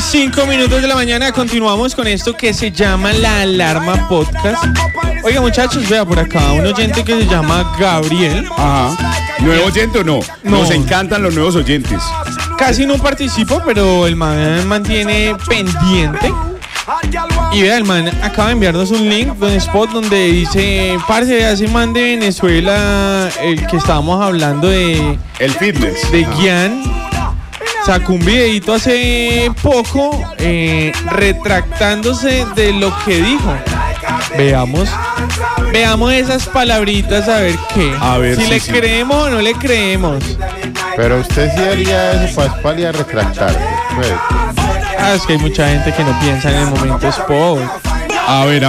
5:05 de la mañana, continuamos con esto que se llama La Alarma Podcast. Oiga, muchachos, vea por acá un oyente que se llama Gabriel. Ajá. ¿Nuevo oyente o no? No. Nos encantan los nuevos oyentes. Casi no participo, pero el man mantiene pendiente. Y vea, el man acaba de enviarnos un link de un spot donde dice: parce, hace man de Venezuela, el que estábamos hablando de... El fitness. De Gian. Sacó un videito hace poco retractándose de lo que dijo. Veamos esas palabritas a ver qué. A ver si sí, le sí. creemos o no le creemos. Pero usted sí haría eso para espalda y a retractarse. Pues. Es que hay mucha gente que no piensa en el momento spot. A ver.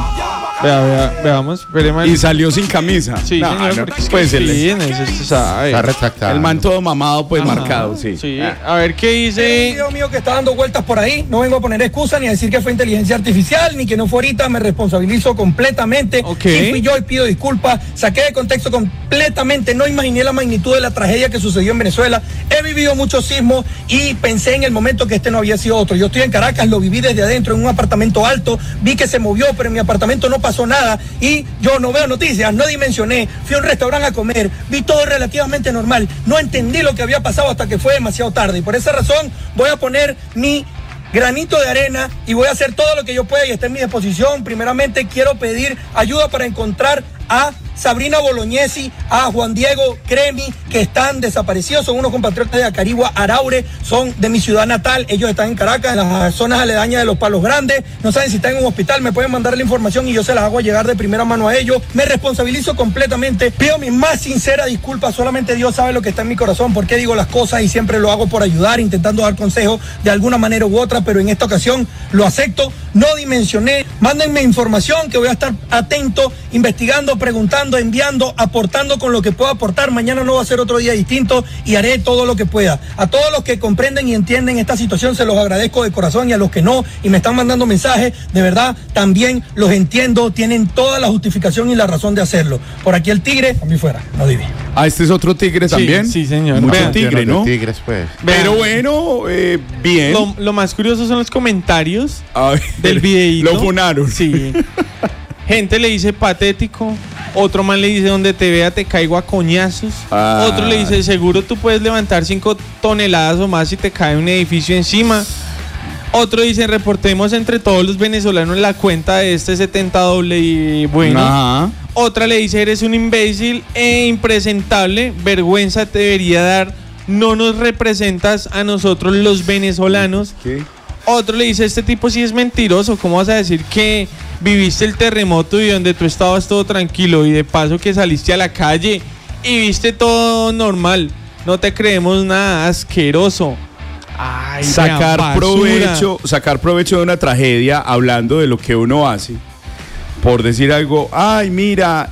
Veamos. Esperemos. Y salió sin camisa. Sí, señor, porque es que pues sí, en eso se sabe. Está retractado. el man todo mamado, pues Ajá, marcado, sí. Sí. A ver qué Un dice. video mío que está dando vueltas por ahí. No vengo a poner excusas ni a decir que fue inteligencia artificial ni que no fue ahorita. Me responsabilizo completamente. Ok. Sí fui yo y pido disculpas. Saqué de contexto completamente. No imaginé la magnitud de la tragedia que sucedió en Venezuela. He vivido muchos sismos y pensé en el momento que este no había sido otro. Yo estoy en Caracas, lo viví desde adentro en un apartamento alto. Vi que se movió, pero en mi apartamento no pasó nada. Y yo no veo noticias, no dimensioné. Fui a un restaurante a comer. Vi todo relativamente normal. No entendí lo que había pasado hasta que fue demasiado tarde. Y por esa razón voy a poner mi granito de arena y voy a hacer todo lo que yo pueda y está en mi disposición. Primeramente quiero pedir ayuda para encontrar a Sabrina Bolognesi, a Juan Diego Cremi, que están desaparecidos. Son unos compatriotas de Acarigua, Araure, son de mi ciudad natal. Ellos están en Caracas, en las zonas aledañas de los Palos Grandes. No saben si están en un hospital, me pueden mandar la información y yo se las hago llegar de primera mano a ellos. Me responsabilizo completamente. Pido mi más sincera disculpa. Solamente Dios sabe lo que está en mi corazón, por qué digo las cosas y siempre lo hago por ayudar, intentando dar consejos de alguna manera u otra, pero en esta ocasión lo acepto. No dimensioné. Mándenme información que voy a estar atento, investigando, preguntando, enviando, aportando con lo que pueda aportar. Mañana no va a ser otro día distinto y haré todo lo que pueda. A todos los que comprenden y entienden esta situación se los agradezco de corazón, y a los que no y me están mandando mensajes, de verdad también los entiendo. Tienen toda la justificación y la razón de hacerlo. Por aquí el tigre, a mí fuera, no diví. Ah, este es otro tigre también. Sí, señor. Mucho Vean, tigre, ¿no? Tigres, pues. Pero bueno, bien. Lo más curioso son los comentarios A ver, del videíto. Lo funaron. Sí. Gente le dice patético. Otro man le dice: donde te vea te caigo a coñazos. Ah. Otro le dice: seguro tú puedes levantar 5 toneladas o más si te cae un edificio encima. Otro dice: reportemos entre todos los venezolanos la cuenta de este 70 doble. Y bueno. Ajá. Otra le dice: eres un imbécil e impresentable, vergüenza te debería dar, no nos representas a nosotros los venezolanos. ¿Qué? Otro le dice: este tipo sí es mentiroso, ¿cómo vas a decir que viviste el terremoto y donde tú estabas todo tranquilo y de paso que saliste a la calle y viste todo normal? No te creemos nada, asqueroso. Ay, Sacar la basura. provecho de una tragedia hablando de lo que uno hace. Por decir algo, ay, mira,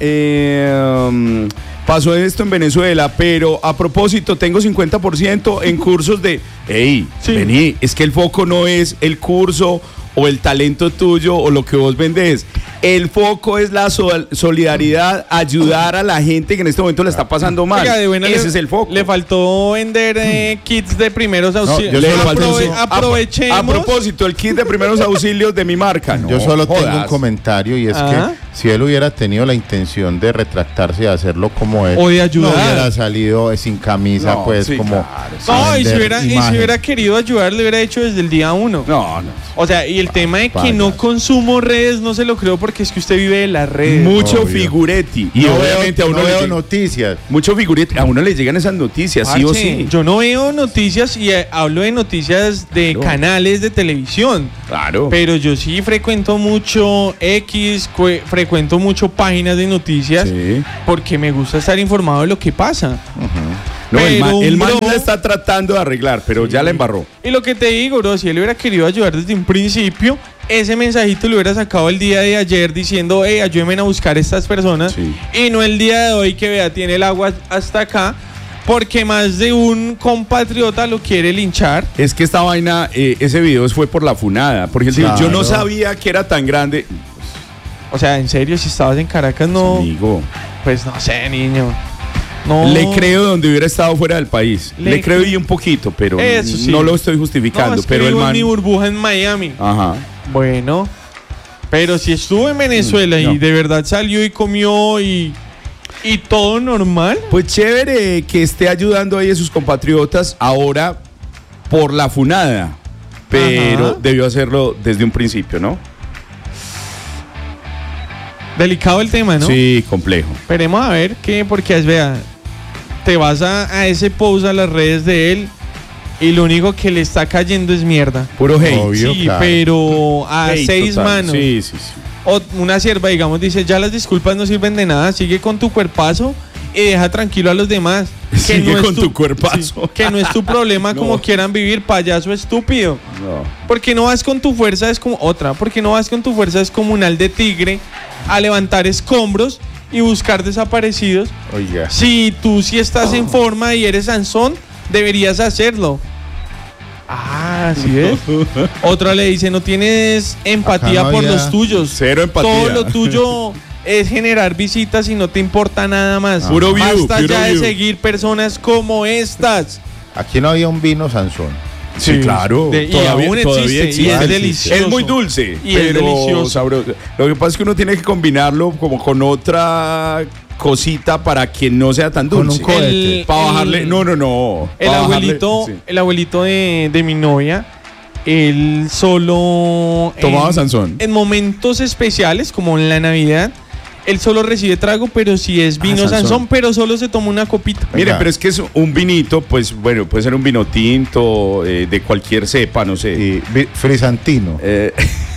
pasó esto en Venezuela, pero a propósito tengo 50% en cursos de... Ey, Sí. vení, es que el foco no es el curso o el talento tuyo o lo que vos vendés. El foco es la solidaridad, ayudar a la gente que en este momento la está pasando mal. Oiga, de buena Ese le- es el foco. Le faltó vender kits de primeros auxilios. yo Le solo faltó- tengo- Aprovechemos. A propósito, el kit de primeros auxilios de mi marca. No, Yo solo tengo un jodas. comentario, y es Ajá. que si él hubiera tenido la intención de retractarse y hacerlo como él, O de ayudar. no hubiera salido sin camisa, No, pues sí, como... claro, No, y si vender hubiera, imagen. querido ayudar, lo hubiera hecho desde el día 1. No, no. O sea, y el tema de que Payaso. no consumo redes, no se lo creo porque es que usted vive de las redes. Mucho obvio. figuretti. Y No obviamente veo, a uno no le veo llega- noticias. mucho figuretti. A uno le llegan esas noticias, sí o Parce, sí. Yo no veo noticias y hablo de noticias de Claro. canales de televisión. Claro. Pero yo sí frecuento mucho X, frecuento mucho páginas de noticias Sí. porque me gusta estar informado de lo que pasa. No, pero el man bro- la está tratando de arreglar, pero ya la embarró. Y lo que te digo, bro, si él hubiera querido ayudar desde un principio, ese mensajito lo hubiera sacado el día de ayer diciendo: hey, ayúdenme a buscar a estas personas. Sí. Y no el día de hoy que vea, tiene el agua hasta acá, porque más de un compatriota lo quiere linchar. Es que esta vaina, ese video fue por la funada. Porque él dijo, yo no Claro. sabía que era tan grande. O sea, en serio, si estabas en Caracas, no. Amigo. Pues no sé, niño. No. Le creo donde hubiera estado fuera del país. Le creo y un poquito, pero Eso sí. no lo estoy justificando. No, es que pero el vivo en man. mi burbuja en Miami. Ajá. Bueno, pero si estuvo en Venezuela No. y de verdad salió y comió y todo normal. Pues chévere que esté ayudando ahí a sus compatriotas ahora por la funada. Pero Ajá. debió hacerlo desde un principio, ¿no? Delicado el tema, ¿no? Sí, complejo. Esperemos a ver qué, porque vea, te vas a ese post a las redes de él y lo único que le está cayendo es mierda. Puro hate. Obvio. Sí, claro. pero a Hate 6 total. manos. Sí, sí, sí. O una sierva, digamos, dice, ya las disculpas no sirven de nada, sigue con tu cuerpazo y deja tranquilo a los demás. Sigue es con tu cuerpazo. sí, que no es tu problema como No. quieran vivir, payaso estúpido. No. Porque no vas con tu fuerza es como otra, porque no vas con tu fuerza descomunal de tigre a levantar escombros y buscar desaparecidos. Oiga. Si tú sí estás en forma y eres Sansón, deberías hacerlo. Ah, ¿sí ves? Otra le dice, no tienes empatía Acá no por había- los tuyos. Cero empatía. Todo lo tuyo es generar visitas y no te importa nada más. Puro view, Basta puro ya de view. seguir personas como estas. Aquí no había un vino Sansón. Sí, claro. Y aún existe, y es delicioso. Es muy dulce, Y es pero delicioso. sabroso. Lo que pasa es que uno tiene que combinarlo como con otra cosita para que no sea tan Con un dulce. cohete. Para bajarle. No. El Pa' bajarle- abuelito, sí. el abuelito de mi novia, él solo Tomaba Sansón. En momentos especiales, como en la Navidad, él solo recibe trago, pero si es vino Sansón. Sansón, pero solo se toma una copita. Mire, Venga. pero es que es un vinito, pues bueno, puede ser un vino tinto, de cualquier cepa, no sé. Y frisantino. Eh,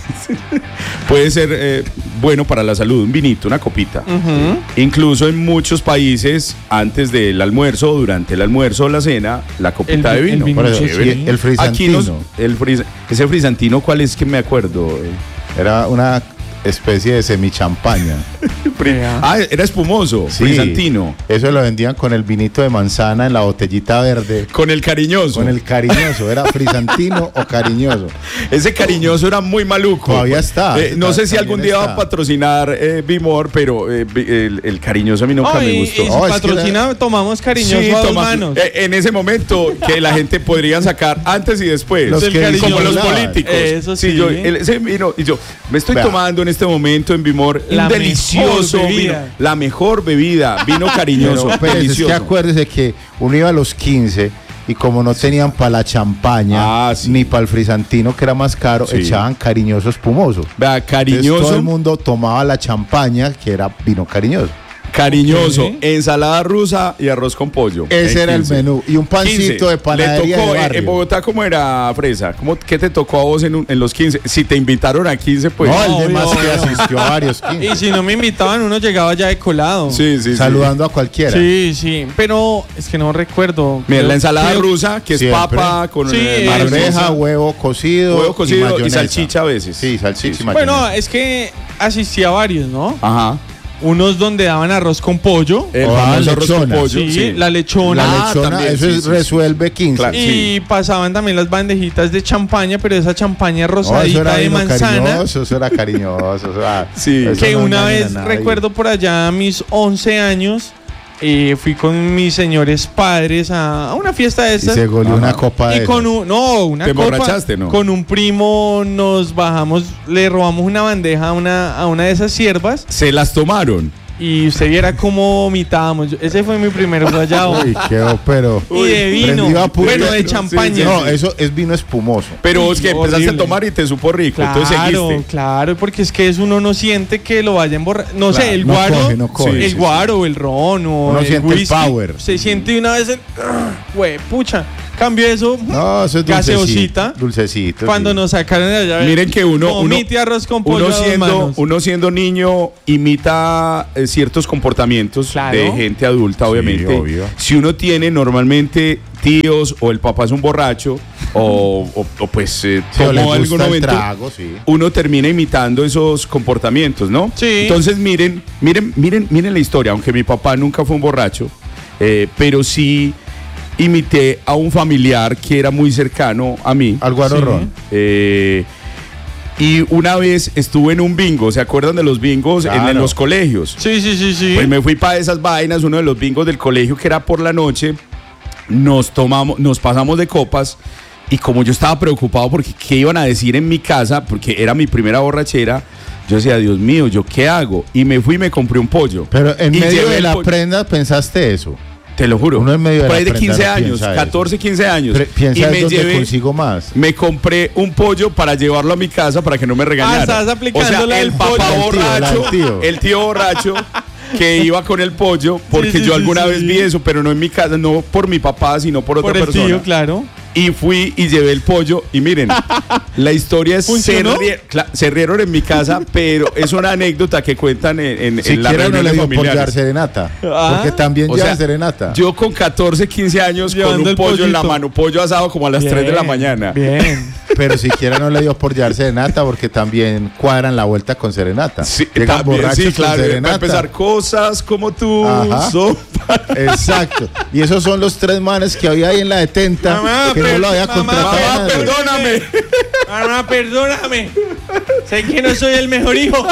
puede ser bueno para la salud, un vinito, una copita. Ujú. Incluso en muchos países, antes del almuerzo, durante el almuerzo o la cena, la copita El de vi- el vino. vino, Por eso, sí, Chévere. sí. y el frisantino Aquí ese frisantino, ¿cuál es que me acuerdo? era una especie de semichampaña. Vea. Ah, era espumoso, Sí, frisantino. Eso lo vendían con el vinito de manzana en la botellita verde. Con el cariñoso. Con el cariñoso. ¿Era frisantino o cariñoso? Ese cariñoso era muy maluco. Todavía está. No sé si También algún día va a está. patrocinar Bimor, pero el cariñoso a mí nunca No, me y gustó. si Oh, es que patrocina, tomamos cariñoso Sí, a dos toma- manos. en ese momento que la gente podría sacar antes y después. Los Del que cariñoso. como los disimulaban. políticos. Eso sí. Ese vino, y yo me estoy Vea. tomando en este momento en Bimor La un delicioso mejor vino. bebida. La mejor bebida, vino cariñoso, Pero, Pérez, es delicioso. que acuérdese que uno iba a los 15 y como no tenían para la champaña Ah, sí. ni para el frisantino, que era más caro, Sí. echaban cariñoso espumoso. Vea, Entonces, cariñoso, todo el mundo tomaba la champaña, que era vino cariñoso. cariñoso, Ok. ensalada rusa y arroz con pollo. Ese En era el 15. menú. Y un pancito 15. de panadería Le tocó, de barrio. en Bogotá, ¿cómo era, Fresa? ¿Qué te tocó a vos en los 15? Si te invitaron a 15, pues. no, el Obvio, demás que obvio. asistió a varios 15. Y si no me invitaban, uno llegaba ya de colado. Sí, sí, sí. Saludando a cualquiera. Sí, sí, pero es que no recuerdo. Mira, Creo- la ensalada creo- rusa, que es Siempre. papa con Sí, Arveja, mayonesa, huevo cocido. huevo cocido y mayonesa. salchicha a veces. Sí, salchicha Sí, y sí. mayonesa. Bueno, es que asistí a varios, ¿no? Ajá. Unos donde daban arroz con pollo. El O famoso arroz con lechona. pollo. Sí, la lechona. La lechona, también, eso sí, es sí, resuelve 15. Claro. Y pasaban también las bandejitas de champaña, pero esa champaña No, eso rosadita era de vino manzana. cariñoso, eso era cariñoso. Sí. eso Que no una engaña a vez, nadie. recuerdo por allá a mis 11 años, fui con mis señores padres a una fiesta de Y estas. se goleó Ajá. una copa de Y con esas. una ¿Te copa. emborrachaste, no? Con un primo nos bajamos, le robamos una bandeja a una de esas siervas Se las tomaron. y usted viera cómo vomitábamos. Ese fue mi primer guayabo. Uy, quedó, pero... Y de vino, prendido a puro. bueno, de Sí, champaña. sí, No, eso es vino espumoso. Pero Uy, es que empezaste horrible. a tomar y te supo rico. Entonces Claro, seguiste. claro, porque es que eso uno no siente que lo vaya a emborrar. No Claro, sé, el no guaro, coge, no coge. Sí, el sí, guaro, o el ron, o Uno el siente el whisky, power. se siente de una vez el, güey, pucha. Cambio eso, No, eso es gaseosita. Dulcecito. Cuando sí. nos sacaron de allá. Miren que uno vomite arroz con pollo a dos manos. uno siendo niño imita ciertos comportamientos Claro. de gente adulta, obviamente. obvio. Si uno tiene normalmente tíos o el papá es un borracho o pues Sí, o tomó le algún gusta el momento, trago, sí. uno termina imitando esos comportamientos, ¿no? Sí. Entonces miren la historia, aunque mi papá nunca fue un borracho, pero sí imité a un familiar que era muy cercano a mí. Al guaro Sí. ron. Y una vez estuve en un bingo, ¿se acuerdan de los bingos Claro. en los colegios? Sí. Pues me fui para esas vainas, uno de los bingos del colegio que era por la noche, nos pasamos de copas y como yo estaba preocupado porque qué iban a decir en mi casa, porque era mi primera borrachera, yo decía, Dios mío, ¿yo qué hago? Y me fui y me compré un pollo. Pero en Y medio llevé de el la pollo. prenda pensaste eso. Te lo juro. Uno en medio de por la ahí de prenda 15 no años, piensa eso. 14, 15 años. Piensa y en me dónde consigo más. Me compré un pollo para llevarlo a mi casa para que no me regañara. estás aplicando la el del papá pollo. borracho, el tío borracho que iba con el pollo, porque Sí, yo alguna sí. vez vi eso, pero no en mi casa, no por mi papá, sino por otra Por el persona. tío, claro. Y fui y llevé el pollo y miren, la historia es ¿Funcionó? se rieron en mi casa, pero es una anécdota que cuentan en las Siquiera no le reuniones dio por llevar familiares. serenata. Ah. Porque también O llevan sea, serenata. Yo con 14, 15 años Llevando con un el pollo en la pollito. mano, pollo asado como a las 3 de la mañana. Bien. Pero siquiera no le dio por llevar serenata porque también cuadran la vuelta con serenata. Sí, Llegan también, borrachos sí, con claro, para serenata. empezar, cosas como tú Ajá. son. Exacto. Y esos son los 3 manes que había ahí en la detenta Mamá, que no lo había mamá, contratado Mamá, nadie. perdóname. Mamá, perdóname. Sé que no soy el mejor hijo,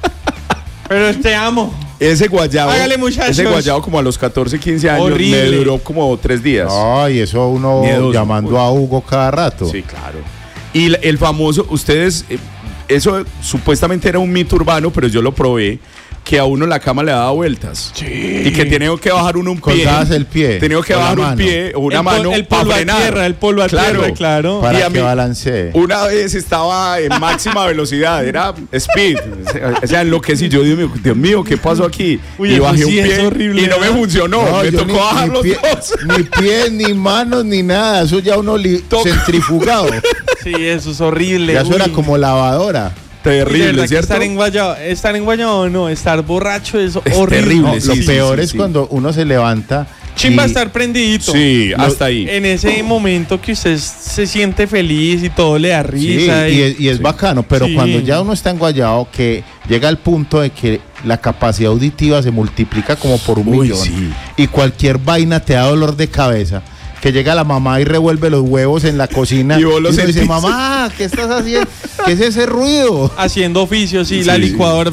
pero te amo. Ese guayabo, Hágale, muchachos. ese guayabo como a los 14, 15 años Horrible. me duró como 3 días. Ay, eso uno Miedoso. llamando a Hugo cada rato. Sí, claro. Y el famoso, ustedes, eso supuestamente era un mito urbano, pero yo lo probé, que a uno la cama le daba vueltas. Sí. Y que tenía que bajar uno un pie. Colgabas el pie. Tenía que con la bajar un mano, pie o una El pol- mano el para polvo a frenar. tierra, el polvo a tierra, claro. Y Para a que mí, balancee. una vez estaba en máxima velocidad, era speed, o sea, enloquecí. Yo, Dios mío, ¿qué pasó aquí? Uy, y eso bajé un sí es pie horrible, y no me ¿verdad? funcionó. No, me yo tocó bajar los dos. Ni pies, ni manos, ni nada. Eso ya uno centrifugado. Sí, eso es horrible. Ya eso era Uy. como lavadora. Uy, de Terrible, verdad que ¿cierto? estar en Guayabo no, estar borracho es Es horrible. terrible, No, sí, lo sí, peor sí, es sí. cuando uno se levanta. Chimba y- estar prendidito. Sí, hasta ahí. En ese momento que usted se siente feliz y todo le da Sí, risa. y es bacano, pero Sí. cuando ya uno está en Guayabo, que llega al punto de que la capacidad auditiva se multiplica como por 1 Uy, millón sí. y cualquier vaina te da dolor de cabeza, que llega la mamá y revuelve los huevos en la cocina Y vos lo uno dice, sentís. mamá, ¿qué estás haciendo? ¿Qué es ese ruido? Haciendo oficios y Sí, la sí. licuadora.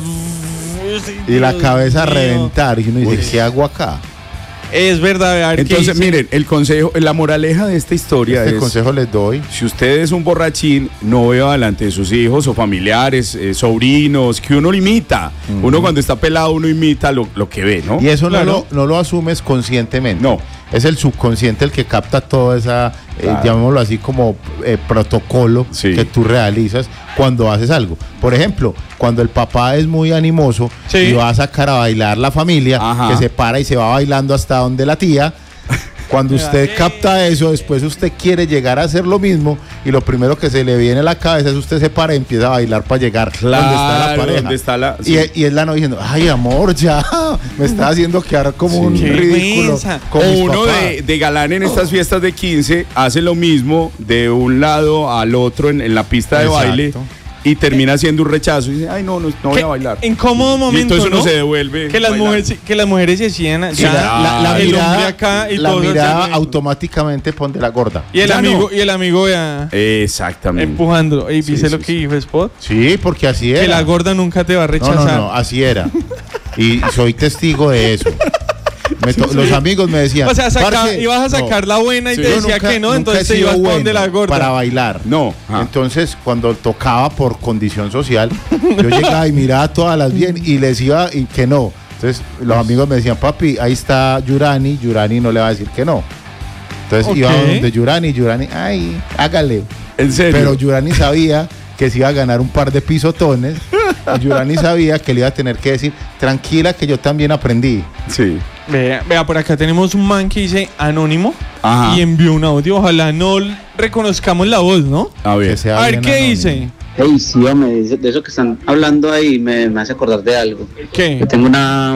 Y la cabeza a Dios mío. reventar y uno dice, Uy. ¿qué hago acá? Es verdad, a ver, ¿qué Entonces, dice? miren, el consejo, la moraleja de esta historia Este es: consejo les doy. si usted es un borrachín, no vea delante de sus hijos o familiares, sobrinos, que uno imita. Uno cuando está pelado, uno imita lo que ve, ¿no? Y eso Claro. no lo asumes conscientemente. No. Es el subconsciente el que capta toda esa, Claro. llamémoslo así, como protocolo Sí. que tú realizas cuando haces algo. Por ejemplo, cuando el papá es muy animoso Sí. y va a sacar a bailar la familia, Ajá. que se para y se va bailando hasta donde la tía. Cuando usted capta eso, después usted quiere llegar a hacer lo mismo y lo primero que se le viene a la cabeza es usted se para y empieza a bailar para llegar donde está la Claro, pareja. donde está la- Y, sí. y es la no diciendo, ay amor, ya, me está haciendo quedar como un Qué ridículo. vergüenza. con O mis uno papás. de galán en estas fiestas de 15 hace lo mismo de un lado al otro en la pista de Exacto. baile y termina haciendo un rechazo y dice, ay, no voy Qué a bailar. incómodo Y momento, entonces uno ¿no? se devuelve. Que las, bailando. mujeres se hacían Sí, ya la el mirada, hombre acá y la todos mirada así. automáticamente pone la gorda. Y el Ya amigo, no. y el amigo ya Exactamente. empujando. ¿Y Sí, viste sí, lo que sí. dijo Spot? Sí, porque así era. Que la gorda nunca te va a no, rechazar. no, así era. Y soy testigo de eso. Los amigos me decían, O sea, "Parce, ibas a sacar no, la buena y Sí. te yo decía nunca- que no, nunca entonces he te sido ibas para donde bueno la gorda. para bailar. No. Entonces, cuando tocaba por condición social, yo llegaba y miraba a todas las bien y les iba y que no. Entonces, los amigos me decían, papi, ahí está Yurani no le va a decir que no. Entonces, Ok. iba donde Yurani, ay, hágale. En serio. Pero Yurani sabía que se iba a ganar un par de pisotones. Y Yurani sabía que le iba a tener que decir, tranquila que yo también aprendí. Sí. Vea, por acá tenemos un man que dice anónimo Ajá. y envió un audio. Ojalá no reconozcamos la voz, ¿no? A ver. Que sea A ver, bien ¿qué anónimo. dice? Hey, sí, hombre, de eso que están hablando ahí me hace acordar de algo. ¿Qué? Yo tengo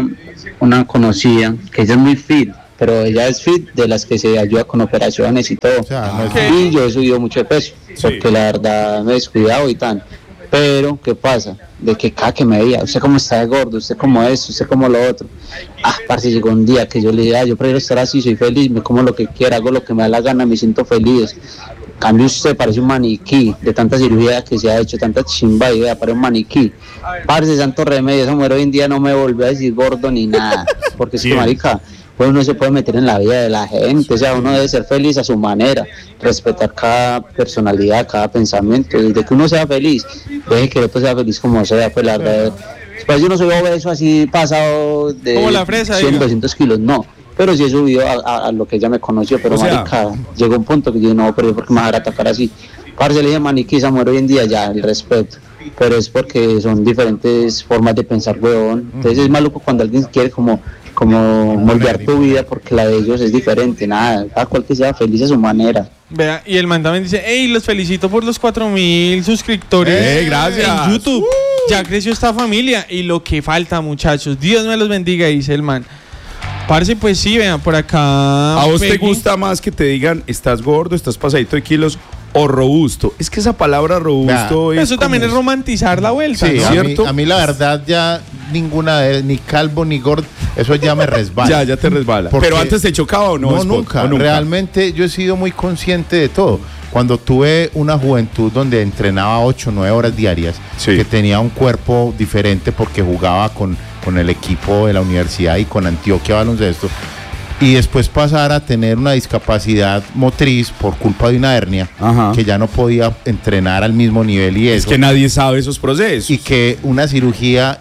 una conocida que ella es muy fit, pero ella es fit de las que se ayuda con operaciones y todo. O sea, no es- ¿Qué? Y yo he subido mucho de peso, porque la verdad me he descuidado y tal. Pero, ¿qué pasa? De que cada que me veía, usted como está de gordo, usted como esto, usted como lo otro. Parce, llegó un día que yo le dije, yo prefiero estar así, soy feliz, me como lo que quiera, hago lo que me da la gana, me siento feliz. Cambio usted parece un maniquí, de tanta cirugía que se ha hecho, tanta chimba idea, parece un maniquí. Parce, santo remedio, esa mujer hoy en día no me volvió a decir gordo ni nada, porque es que marica, pues uno se puede meter en la vida de la gente, o sea, uno debe ser feliz a su manera, respetar cada personalidad, cada pensamiento, y de que uno sea feliz, deje que el otro sea feliz como sea, pues la verdad. Pues yo no soy obeso así pasado de como la fresa, 100, 200 kilos, no. Pero sí he subido a lo que ella me conoció, pero marica, llegó un punto que yo no, pero ¿por qué me vas a atacar así? Parce, le dije maniquí, esa mujer hoy en día ya, el respeto. Pero es porque son diferentes formas de pensar, huevón. Entonces es maluco cuando alguien quiere como moldear tu vida, porque la de ellos es diferente, nada, cada cual que sea feliz a su manera. Vea, y el man también dice, hey, los felicito por los 4.000 suscriptores gracias. en YouTube. Ya creció esta familia y lo que falta, muchachos. Dios me los bendiga, dice el man. Parce, pues sí, vean, por acá. ¿A vos te Peggy gusta más que te digan, estás gordo, estás pasadito de kilos o robusto? Es que esa palabra robusto es eso también es romantizar la vuelta, Sí, ¿no? ¿cierto? a mí la verdad ya ninguna de ni calvo ni gordo, eso ya me resbala. Ya te resbala. Porque- ¿Pero antes te chocaba o no? No, Spot? nunca. ¿O nunca? Realmente yo he sido muy consciente de todo. Cuando tuve una juventud donde entrenaba 8 o 9 horas diarias, Sí. que tenía un cuerpo diferente porque jugaba con el equipo de la universidad y con Antioquia Baloncesto, y después pasar a tener una discapacidad motriz por culpa de una hernia, Ajá. que ya no podía entrenar al mismo nivel y Es eso, que nadie sabe esos procesos. y que una cirugía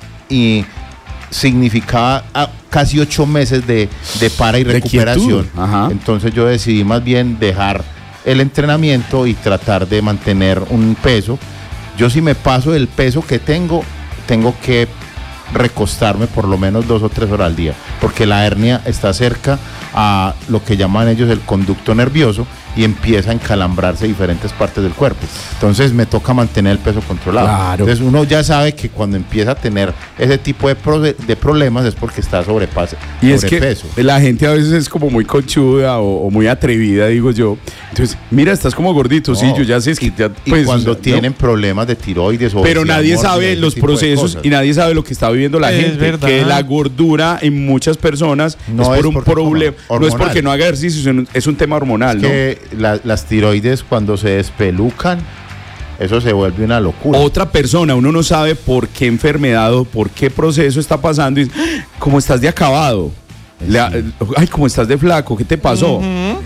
significaba casi 8 meses de para y De recuperación. quietud. Ajá. Entonces yo decidí más bien dejar el entrenamiento y tratar de mantener un peso. Yo si me paso del peso que tengo que recostarme por lo menos 2 o 3 horas al día, porque la hernia está cerca a lo que llaman ellos el conducto nervioso y empieza a encalambrarse diferentes partes del cuerpo. Entonces me toca mantener el peso controlado. Claro. Entonces uno ya sabe que cuando empieza a tener ese tipo de problemas es porque está sobrepeso. Y es que la gente a veces es como muy conchuda o muy atrevida, digo yo. Entonces, mira, estás como gordito, No, sí, yo ya sé, es que ya, y pues, cuando o sea, tienen ¿no? problemas de tiroides o Pero obesidad nadie mórbida, sabe ese los tipo de procesos cosas. y nadie sabe lo que está viviendo la Es gente. verdad. Que la gordura en muchas personas No es por es un porque problema. coma No es hormonal. porque no haga ejercicio, sino es un tema hormonal, ¿no? Que las tiroides cuando se despelucan, eso se vuelve una locura. Otra persona, uno no sabe por qué enfermedad o por qué proceso está pasando y como estás de acabado. Ay, como estás de flaco, ¿qué te pasó?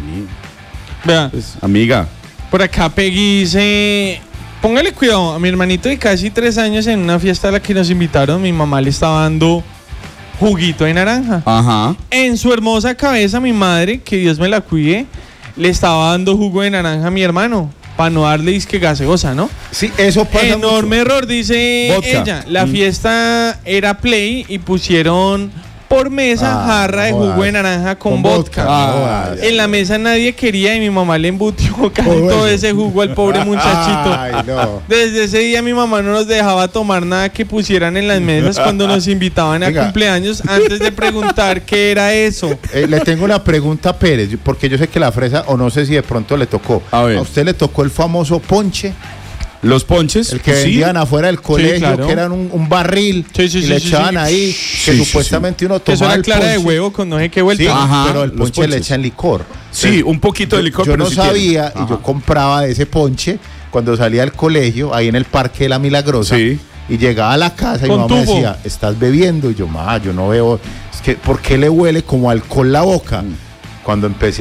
Vea, Pues, amiga. por acá Peggy dice, póngale cuidado, a mi hermanito de casi 3 años en una fiesta a la que nos invitaron, mi mamá le estaba dando juguito de naranja. Ajá. En su hermosa cabeza, mi madre, que Dios me la cuide, le estaba dando jugo de naranja a mi hermano, para no darle disque gaseosa, ¿no? Sí, eso pasa Enorme error, dice Vodka. ella. La fiesta era play y pusieron por mesa jarra de jugo de naranja con vodka. En la mesa nadie quería y mi mamá le embutió casi todo ese jugo al pobre muchachito. Ay, no. Desde ese día mi mamá no nos dejaba tomar nada que pusieran en las mesas cuando nos invitaban a Venga. cumpleaños antes de preguntar qué era eso. Le tengo una pregunta a Pérez, porque yo sé que la fresa, o no sé si de pronto le tocó. A ver. usted le tocó el famoso ponche, Los ponches. el que sí. vendían afuera del colegio, claro. que eran un barril, Sí, sí, y sí, le sí, echaban sí. ahí, que Sí, supuestamente uno Que eso tomaba era el clara de ponche. huevo con no sé qué vuelta. Sí, Ajá, pero el los ponche le ponches. echan licor. Sí, un poquito de licor, Yo pero no sí sabía tiene. y yo Ajá. compraba ese ponche cuando salía del colegio, ahí en el Parque de la Milagrosa, Sí. y llegaba a la casa y mi Con mamá me tubo. decía, ¿estás bebiendo? Y yo, yo no veo, es que, ¿por qué le huele como alcohol la boca? Cuando empecé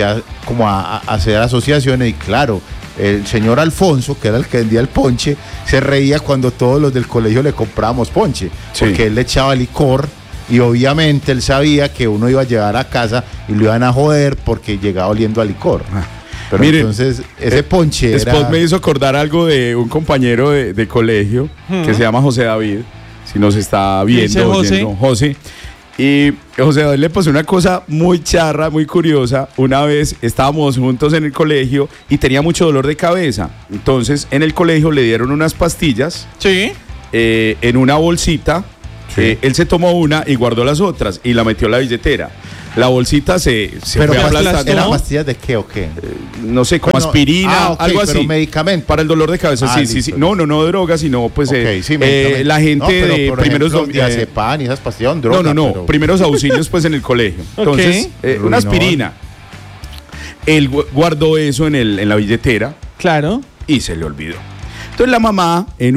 a hacer asociaciones y claro, el señor Alfonso, que era el que vendía el ponche, se reía cuando todos los del colegio le comprábamos ponche, Sí. porque él le echaba licor y obviamente él sabía que uno iba a llegar a casa y lo iban a joder porque llegaba oliendo a licor. Pero Miren, entonces ese ponche Después era... me hizo acordar algo de un compañero de colegio que se llama José David, si nos está Dice viendo, José. oyendo, José. Y José David le pasó una cosa muy charra, muy curiosa. Una vez estábamos juntos en el colegio y tenía mucho dolor de cabeza. Entonces en el colegio le dieron unas pastillas Sí. en una bolsita. Él se tomó una y guardó las otras y la metió en la billetera. La bolsita se Pero fue pastillas, aplastando. ¿eran pastillas de qué o qué? No sé, como Bueno, aspirina, ok, algo pero así. medicamento. Para el dolor de cabeza, Ah, sí, sí, listo, sí. No droga, sino pues Ok, sí, medicamento. la gente No, pero, de por primeros ejemplo, dom- diazepam y esas pastillas son droga, no, pero- primeros auxilios pues en el colegio. Entonces, Ruinón. una aspirina. Él guardó eso en la billetera Claro. Y se le olvidó. Entonces la mamá, en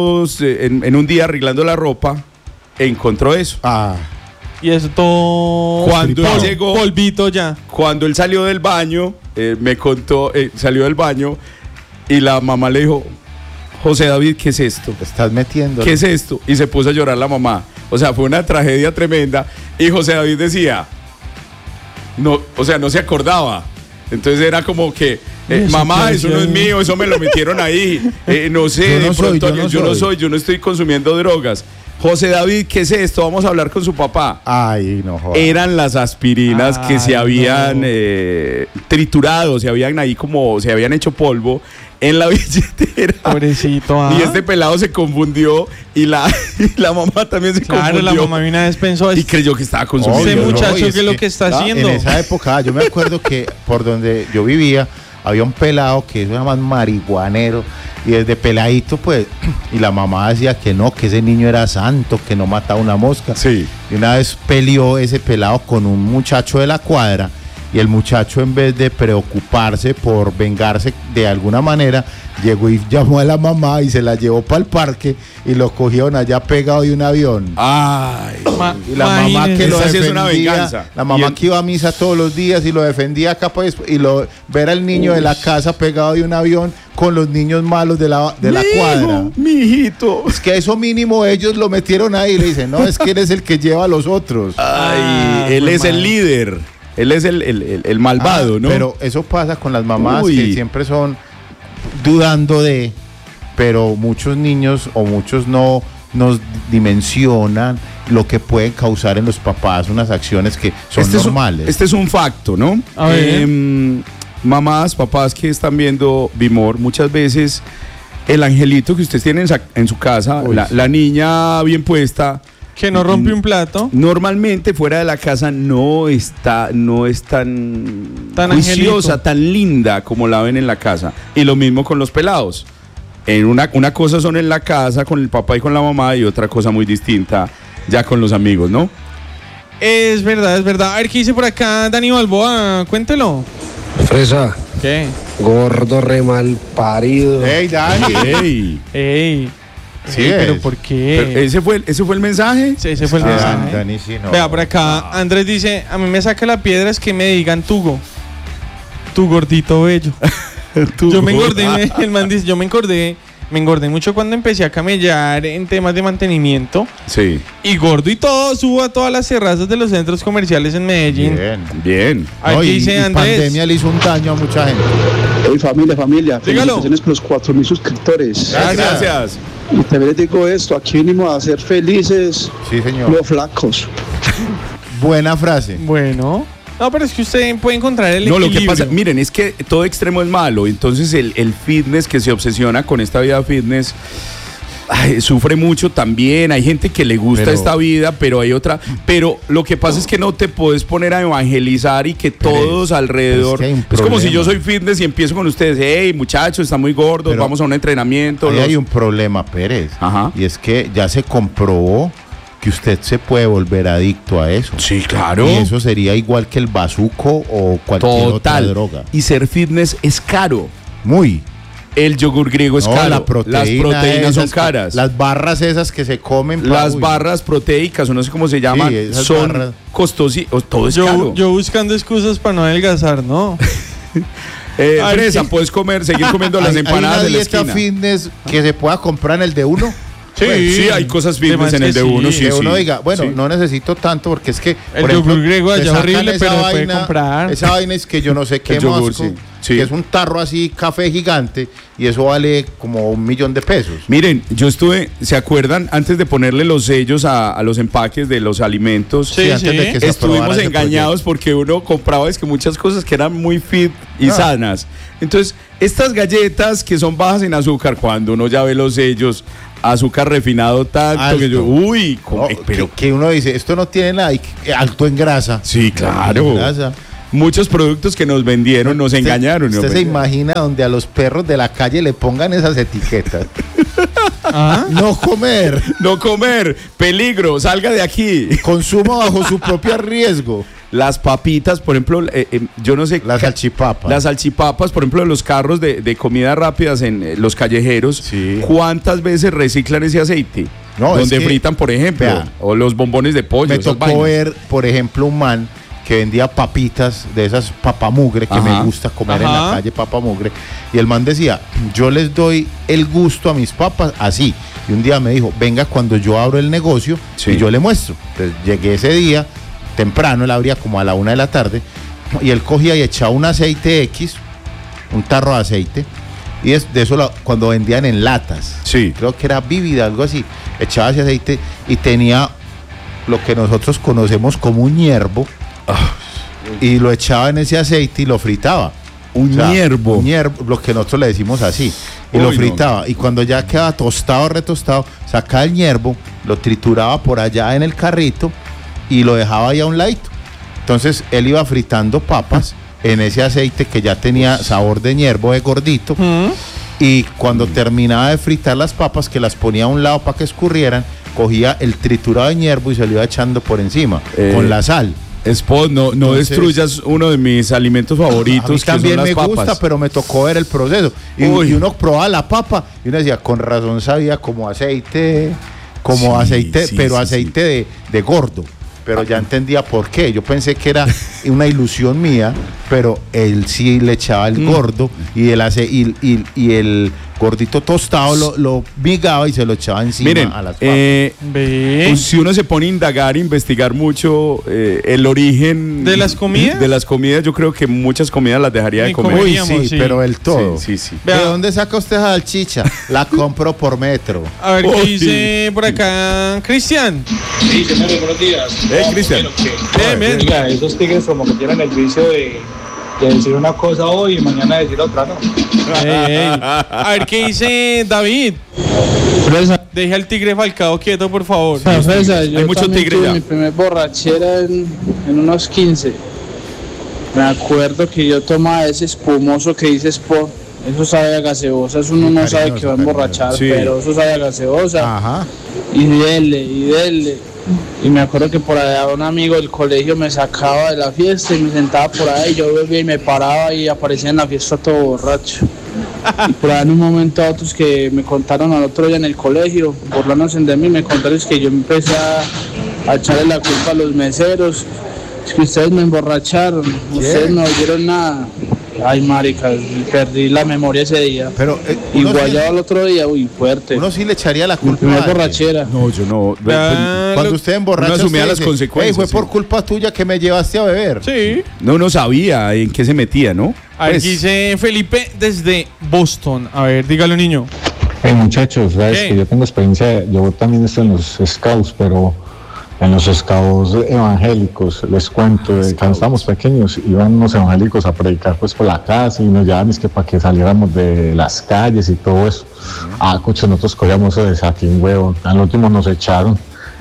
un día arreglando la ropa, encontró eso. Y eso todo... Cuando llegó... Polvito ya. Cuando él salió del baño, me contó, salió del baño y la mamá le dijo, José David, ¿qué es esto? Te estás metiendo. ¿Qué es esto? Y se puso a llorar la mamá. O sea, fue una tragedia tremenda. Y José David decía, no, o sea, no se acordaba. Entonces era como que, mamá, eso no es mío, eso me lo metieron ahí. No sé, yo no estoy consumiendo drogas. José David, ¿qué es esto? Vamos a hablar con su papá. Ay, no jodas. Eran las aspirinas que se habían triturado, se habían hecho polvo en la billetera. Pobrecito. Y este pelado se confundió y la mamá también se confundió. Claro, la mamá una vez pensó... Y creyó que estaba consumiendo. Ese muchacho, ¿qué es lo que está haciendo? En esa época, yo me acuerdo que por donde yo vivía, había un pelado que se llama marihuanero. Y desde peladito, pues, y la mamá decía que no, que ese niño era santo, que no mataba una mosca. Sí. Y una vez peleó ese pelado con un muchacho de la cuadra, y el muchacho, en vez de preocuparse por vengarse de alguna manera, llegó y llamó a la mamá y se la llevó para el parque y lo cogieron allá pegado de un avión. Ay. Y la mamá que lo Esa sí es una defendía, venganza. la mamá que iba a misa todos los días y lo defendía acá, pues, y ver al niño de la casa pegado de un avión con los niños malos de la cuadra. Mijito. Es que eso mínimo ellos lo metieron ahí y le dicen, no, es que él es el que lleva a los otros. Ay, él es el líder. Él es el malvado, ¿no? Pero eso pasa con las mamás. Uy. Que siempre son dudando de, pero muchos niños o muchos no nos dimensionan lo que pueden causar en los papás unas acciones que son normales. Este es un facto, ¿no? A ver. Mamás, papás que están viendo Bimor, muchas veces el angelito que ustedes tienen en su casa, la niña bien puesta, que no rompe un plato. normalmente fuera de la casa no es tan juiciosa, angelito, tan linda como la ven en la casa. Y lo mismo con los pelados. Una cosa son en la casa con el papá y con la mamá, y otra cosa muy distinta ya con los amigos, ¿no? Es verdad, es verdad. A ver, ¿qué dice por acá Dani Balboa? Cuéntelo. Fresa, ¿Qué? gordo re mal parido. ¡Ey, Dani! ¡Ey! Ey. Sí, ¿pero es. por qué? Pero ¿ese fue el mensaje? Sí, ese fue el mensaje. Dani, sí, no. Vea, por acá Andrés dice, a mí me saca la piedra es que me digan Tugo. Tu gordito bello. Yo me engordé, el man dice, me engordé mucho cuando empecé a camellar en temas de mantenimiento. Sí. Y gordo y todo, subo a todas las terrazas de los centros comerciales en Medellín. Bien. Aquí No, y dice Andrés. pandemia le hizo un daño a mucha gente. Hey, familia, Dígalo. felicitaciones por los 4.000 suscriptores. Gracias. Y también les digo esto, aquí venimos a ser felices Sí, señor. los flacos. Buena frase. Bueno. No, pero es que usted puede encontrar el No, lo equilibrio. que pasa, miren, es que todo extremo es malo. Entonces el fitness que se obsesiona con esta vida fitness sufre mucho también. Hay gente que le gusta esta vida, pero hay otra. Pero lo que pasa es que no te puedes poner a evangelizar y que todos alrededor. que hay un es como si problema. yo soy fitness y empiezo con ustedes. Hey, muchachos, están muy gordos, Pero vamos a un entrenamiento. Ahí hay un problema, Pérez. Ajá. Y es que ya se comprobó que usted se puede volver adicto a eso. Sí, claro. Y eso sería igual que el bazuco o cualquier otra droga. Y ser fitness es caro. Muy. El yogur griego es No, caro. la proteína, las proteínas son esas caras. Las barras esas que se comen. Las uy. barras proteicas, o no sé cómo se llaman, Sí, esas son barras. costosísimas. Todo es caro. Yo buscando excusas para no adelgazar, ¿no? Ay, Fresa, sí. puedes seguir comiendo las Hay empanadas una de la dieta esquina. fitness que se pueda comprar en el de uno. Sí, hay cosas fitness en el de uno, sí, Que uno sí. diga, bueno, Sí. no necesito tanto porque es que El por yogur griego te allá sacan horrible, esa pero puede comprar. Esa vaina es que yo no sé qué El yogur, mosco, sí. Sí. que es un tarro así, café gigante, y eso vale como $1.000.000. Miren, yo ¿se acuerdan? Antes de ponerle los sellos a los empaques de los alimentos, Sí, antes de que se estuvimos aprobara ese engañados porque uno compraba es que muchas cosas que eran muy fit y sanas. Entonces, estas galletas que son bajas en azúcar, cuando uno ya ve los sellos, azúcar refinado tanto Alto. que yo, uy, No, pero que uno dice, esto no tiene nada, alto en grasa. sí, claro. En grasa. Muchos productos que nos vendieron nos engañaron. ¿Usted ¿no? se imagina donde a los perros de la calle le pongan esas etiquetas? ¿Ah? No comer, No comer, peligro, salga de aquí. consumo bajo su propio riesgo. las papitas, por ejemplo, yo no sé. Las salchipapas. Las salchipapas, por ejemplo, en los carros de comida rápidas en los callejeros, Sí. ¿cuántas veces reciclan ese aceite? No, donde es que, fritan, por ejemplo, vea, o los bombones de pollo. Me esas tocó vainas. ver, por ejemplo, un man que vendía papitas de esas papamugre que Ajá. me gusta comer en Ajá. la calle, papamugre. Y el man decía, yo les doy el gusto a mis papas así. Y un día me dijo, venga cuando yo abro el negocio Sí. y yo le muestro. Entonces llegué ese día, temprano, él abría como a la 1 de la tarde, y él cogía y echaba un aceite X, un tarro de aceite, y de eso cuando vendían en latas. Sí. Creo que era Vívida, algo así. Echaba ese aceite y tenía lo que nosotros conocemos como un hierbo, y lo echaba en ese aceite y lo fritaba. Un hierbo. Un hierbo, lo que nosotros le decimos así. Y Uy, lo no. fritaba. Y cuando ya quedaba tostado, retostado, sacaba el hierbo, lo trituraba por allá en el carrito y lo dejaba ahí a un ladito. Entonces él iba fritando papas en ese aceite que ya tenía sabor de hierbo, de gordito. Y cuando terminaba de fritar las papas, que las ponía a un lado para que escurrieran, cogía el triturado de hierbo y se lo iba echando por encima, con la sal. Spot, no Entonces, destruyas uno de mis alimentos favoritos, A mí que también son las me papas. gusta, pero me tocó ver el proceso. Y Uy. uno probaba la papa y uno decía, con razón sabía como aceite, Sí, pero sí, aceite de gordo. Pero ya entendía por qué. Yo pensé que era una ilusión mía, pero él sí le echaba el gordo y el gordito tostado lo migaba y se lo echaba encima Miren, a las papas. Ve. pues, si uno se pone a indagar, investigar mucho el origen ¿De las comidas? de las comidas, yo creo que muchas comidas las dejaría de Ni comer. comer. Uy, comíamos, sí, sí. pero el todo. Sí, sí, sí. ¿De Vea. dónde saca usted esa salchicha? La compro por metro. A ver qué Uy. dice por acá Cristian. Sí, señores, buenos días. Cristian. Bien, bien. Oiga, esos tigres como que tienen el vicio de decir una cosa hoy y mañana decir otra, ¿no? Ey, ey. A ver qué dice David. Fresa, Deja al tigre Falcao quieto, por favor. Fresa, yo Hay mucho también tigre tuve ya. mi primer borrachera en unos 15. Me acuerdo que yo tomaba ese espumoso que dice Sport. Eso sabe a gaseosa, eso uno no sabe que va a emborrachar, Sí. pero eso sabe a gaseosa. Ajá. Y dele. Y me acuerdo que por allá un amigo del colegio me sacaba de la fiesta y me sentaba por ahí, yo bebía y me paraba y aparecía en la fiesta todo borracho. Y por allá en un momento a otros que me contaron al otro día en el colegio, burlándose de mí, me contaron que yo empecé a echarle la culpa a los meseros, es que ustedes me emborracharon, ustedes no oyeron nada. Ay, marica, perdí la memoria ese día. Pero Igual ya el otro día, uy, fuerte. uno sí le echaría la Mi culpa. primer a alguien. borrachera. No, yo no. Ah, Cuando lo- usted emborracha, uno asumía usted las dice, consecuencias, "Ey, fue sí. por culpa tuya que me llevaste a beber." Sí. No sabía en qué se metía, ¿no? A ver Pues, qué dice Felipe desde Boston. A ver, dígalo, niño. Hey muchachos, sabes ¿Qué? que yo tengo experiencia, yo también estoy en los scouts, pero en los scouts evangélicos, les cuento, cuando estábamos pequeños iban unos evangélicos a predicar pues por la casa y nos llevaban es que para que saliéramos de las calles y todo eso. Coche, nosotros cogíamos eso de saquín, huevo, al último nos echaron.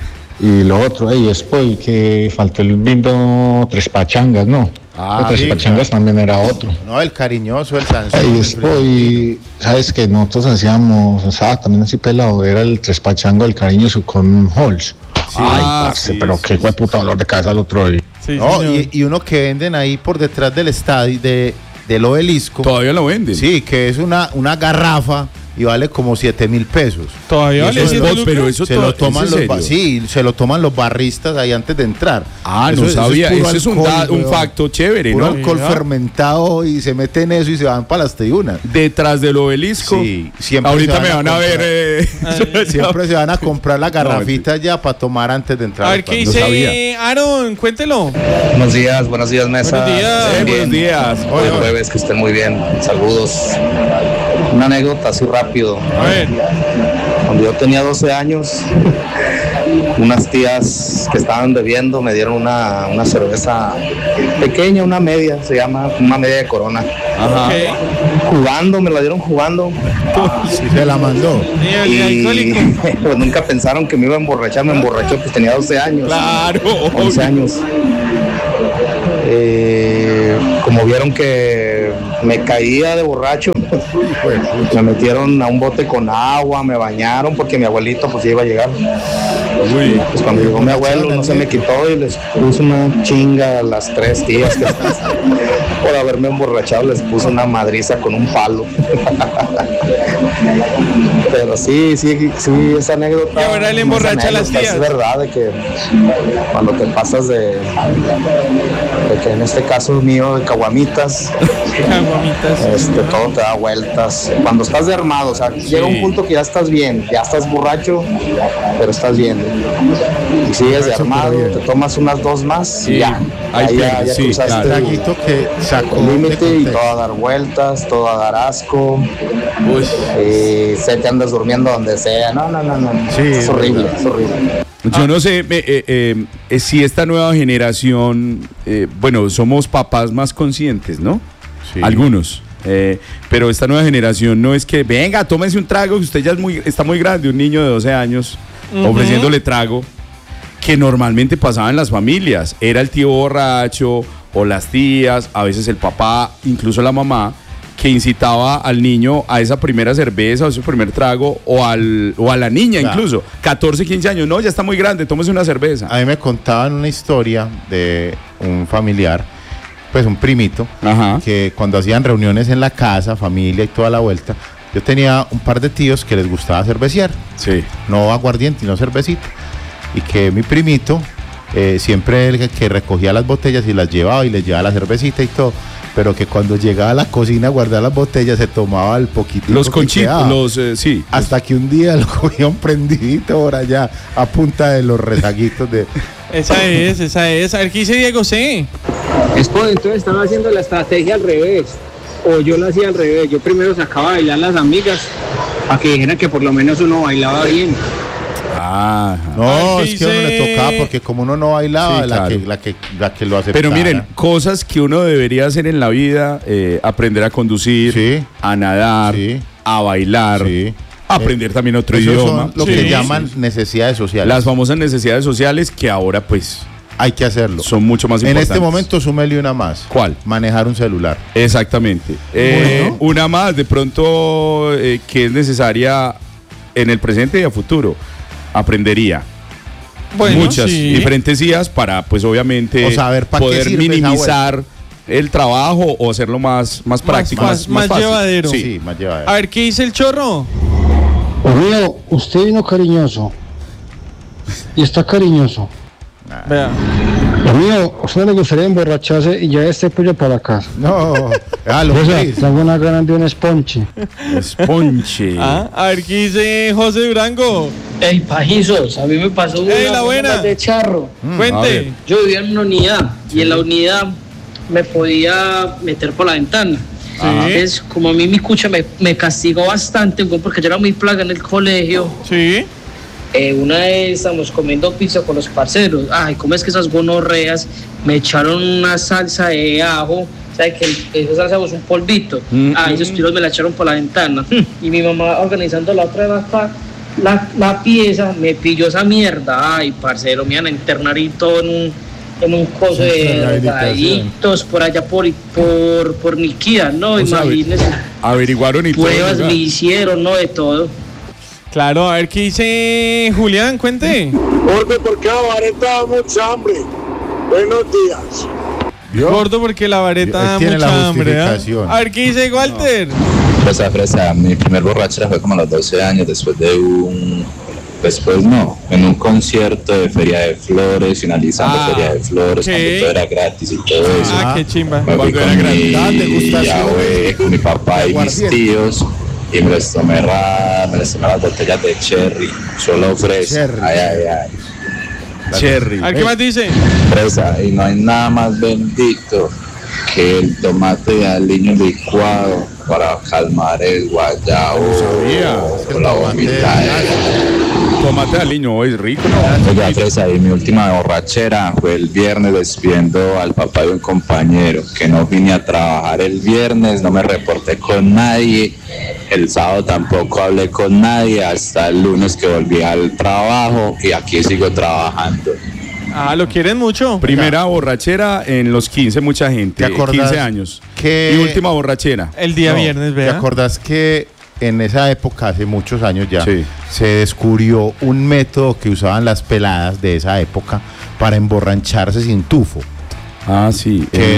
Y lo otro, después que faltó el vino Tres Pachangas, ¿no? Tres sí, Pachangas claro. también era otro. No, el cariñoso, el Sansón. Y después, sabes que nosotros hacíamos, también así pelado, era el Tres Pachango del Cariñoso con Halls. Ay, parce, sí, pero sí, qué puta dolor de cabeza el otro día. Sí, No, señor. y uno que venden ahí por detrás del estadio, del obelisco. todavía lo venden. Sí, que es una garrafa y vale como 7.000 pesos. Todavía vale Eso es 7 bot, lucas. pero eso Se lo toman ¿es en serio? se lo toman los barristas ahí antes de entrar. No sabía. puro Eso es un weón. facto chévere, Puro ¿no? alcohol Mira. fermentado y se meten eso y se van para las tribunas. Detrás del obelisco. Sí, siempre Ahorita se me van van a a ver. Siempre se van a comprar la garrafita ya para tomar antes de entrar. A al ver qué partido. dice sabía. Aaron, cuéntelo. Buenos días, mesa. Buenos días. Buenos días. Hoy jueves, que estén muy bien. Saludos. Una anécdota así rápido. A ver. Cuando yo tenía 12 años, unas tías que estaban bebiendo me dieron una cerveza pequeña, una media, se llama una media de Corona. Ajá. Jugando, me la dieron jugando. Sí, se la mandó. Y el Y alcohólico. pues nunca pensaron que me iba a emborrachar, me emborrachó, pues tenía 12 años. Claro. 11 años. Como vieron que me caía de borracho, me metieron a un bote con agua, me bañaron porque mi abuelito pues iba a llegar. Pues cuando llegó mi abuelo no se me quitó y les puso una chinga a las 3 tías que por haberme emborrachado, les puso una madriza con un palo. Pero sí, esa anécdota. Y ahora le emborracha a las tías. Es verdad de que cuando te pasas de que en este caso mío de caguamitas, todo te da vueltas. Cuando estás de armado, o sea, llega un punto que ya estás bien, ya estás borracho, pero estás bien. Y sigues de armado, te tomas unas 2 más y ya. Ahí ya cruzaste el traguito que sacó el límite y todo a dar vueltas, todo a dar asco. Se te andas durmiendo donde sea. No. Sí, es horrible. Yo no sé si esta nueva generación, somos papás más conscientes, ¿no? Sí. Algunos. Pero esta nueva generación no es que, venga, tómese un trago, que usted ya está muy grande, un niño de 12 años, ofreciéndole trago, que normalmente pasaba en las familias. Era el tío borracho o las tías, a veces el papá, incluso la mamá, que incitaba al niño a esa primera cerveza o ese primer trago o a la niña incluso, 14, 15 años, no, ya está muy grande, tómese una cerveza. A mí me contaban una historia de un familiar, pues un primito, que cuando hacían reuniones en la casa, familia y toda la vuelta, yo tenía un par de tíos que les gustaba cervecear, no aguardiente, no cervecita, y que mi primito siempre el que recogía las botellas y las llevaba y les llevaba la cervecita y todo, pero que cuando llegaba a la cocina a guardar las botellas se tomaba el poquitito. Los conchitos, hasta que un día lo cogía un prendidito por allá a punta de los rezaguitos de... Esa es. A ver, ¿qué dice Diego C? Entonces estaba haciendo la estrategia al revés. O yo la hacía al revés. Yo primero sacaba a bailar las amigas para que dijeran que por lo menos uno bailaba bien. No, es que a uno le tocaba porque como uno no bailaba, la que lo aceptara. Pero miren, cosas que uno debería hacer en la vida, aprender a conducir, a nadar, a bailar, aprender también otro idioma. Son lo que llaman necesidades sociales. Las famosas necesidades sociales que ahora pues hay que hacerlo. Son mucho más importantes. En este momento súmele una más. ¿Cuál? Manejar un celular. Exactamente. Una más de pronto que es necesaria en el presente y a futuro. Aprendería muchas diferentes IAs para pues obviamente poder minimizar el trabajo o hacerlo más práctico, más llevadero. Sí, más llevadero. A ver, ¿qué dice el chorro? Amigo, usted vino cariñoso y está cariñoso. Vea. Amigo, ¿a usted le gustaría emborracharse y ya este pollo para la casa? No, tengo una ganas de un esponche. A ver, ¿qué dice José Durango? Ey, pajizos, a mí me pasó la buena de charro. Cuente. Yo vivía en una unidad y en la unidad me podía meter por la ventana. Entonces, como a mí mi cucha me castigó bastante, porque yo era muy plaga en el colegio. Una vez estamos comiendo pizza con los parceros. Ay, ¿cómo es que esas gonorreas me echaron una salsa de ajo? ¿Sabes que esa salsa es un polvito? Esos tiros me la echaron por la ventana. Y mi mamá organizando la otra vez acá, la pieza, me pilló esa mierda. Ay, parcero, me iban a internar y todo en un coso de drogadictos por allá por Niquía, ¿no? Imagínense. Averiguaron y pruebas me hicieron, ¿no? De todo. Claro, a ver qué dice Julián, cuente. Gordo, porque la vareta da mucha hambre. Buenos días. Gordo, porque la vareta da mucha hambre. A ver qué dice Walter. Fresa, mi primer borrachera fue como a los 12 años, en un concierto de Feria de Flores, finalizando Feria de Flores, cuando todo era gratis y todo eso. Qué chimba. Cuando era gratis, con mi papá y mis tíos. Y me les tomé las botellas de cherry, solo fresa. Cherry. A ver, ¿qué más dice? Fresa, y no hay nada más bendito que el tomate de aliño licuado para calmar el guayabo. La vomitada. Tomate de aliño es rico, ¿no? Oiga, Fresa, y mi última borrachera fue el viernes despidiendo al papá de un compañero, que no vine a trabajar el viernes, no me reporté con nadie, el sábado tampoco hablé con nadie, hasta el lunes que volví al trabajo y aquí sigo trabajando. ¿Lo quieren mucho? Primera borrachera en los 15, mucha gente. 15 años. Y última borrachera. El día viernes, vea. ¿Te acordás que en esa época, hace muchos años ya, Sí. se descubrió un método que usaban las peladas de esa época para emborracharse sin tufo. Ah, sí. Que